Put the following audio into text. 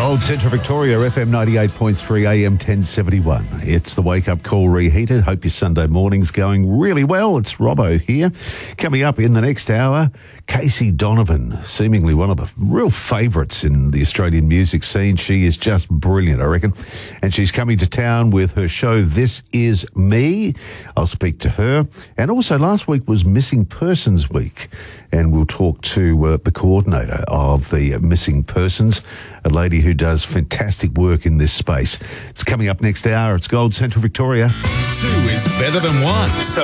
Gold Centre Victoria, FM 98.3 AM 1071. It's the Wake Up Call reheated. Hope your Sunday morning's going really well. It's Robbo here. Coming up in the next hour, Casey Donovan, seemingly one of the real favourites in the Australian music scene. She is just brilliant, I reckon. And she's coming to town with her show, This Is Me. I'll speak to her. And also last week was Missing Persons Week. And we'll talk to the coordinator of the Missing Persons, a lady who does fantastic work in this space. It's coming up next hour. It's Gold Central Victoria. 2 is better than 1. So